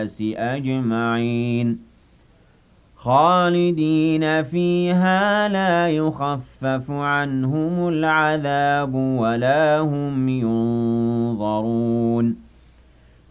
النَّاسِ أَجْمَعِينَ خَالِدِينَ فِيهَا لَا يُخَفَّفُ عَنْهُمُ الْعَذَابُ وَلَا هُمْ يُنظَرُونَ